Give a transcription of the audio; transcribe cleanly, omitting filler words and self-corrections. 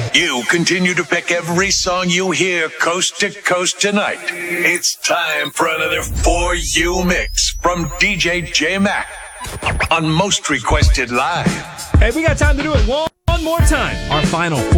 You continue to pick every song you hear coast to coast tonight. It's time for another For You mix from DJ J-Mac on Most Requested Live. Hey, we got time to do it one more time. Our final